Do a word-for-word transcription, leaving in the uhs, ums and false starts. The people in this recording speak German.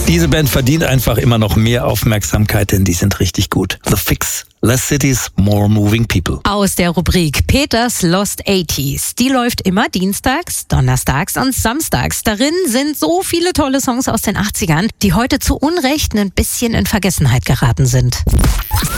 Diese Band verdient einfach immer noch mehr Aufmerksamkeit, denn die sind richtig gut. The Fix. Less Cities, More Moving People. Aus der Rubrik Peters Lost achtziger. Die läuft immer dienstags, donnerstags und samstags. Darin sind so viele tolle Songs aus den achtzigern, die heute zu Unrecht ein bisschen in Vergessenheit geraten sind.